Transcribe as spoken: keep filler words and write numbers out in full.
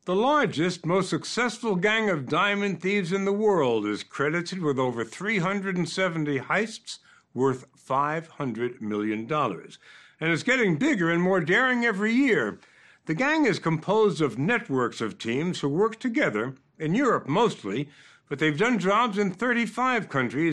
The largest, most successful gang of diamond thieves in the world is credited with over three hundred seventy heists worth five hundred million dollars, and is getting bigger and more daring every year. The gang is composed of networks of teams who work together, in Europe mostly, but they've done jobs in thirty-five countries